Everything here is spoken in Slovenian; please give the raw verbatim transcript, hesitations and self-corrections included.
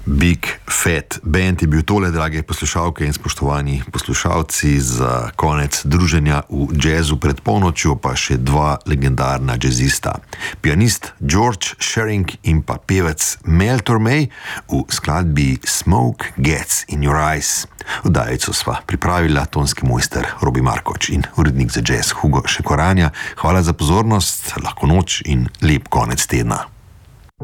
Big Fat Band je bil tole, drage poslušalke in spoštovani poslušalci, za konec druženja v jazzu pred polnočjo pa še dva legendarna jazzista. Pianist George Shearing in pa pevec Mel Torme v skladbi Smoke Gets in Your Eyes. Oddajico sva pripravila tonski mojster Robi Markoč in urednik za jazz Hugo Šekoranja. Hvala za pozornost, lahko noč in lep konec tedna.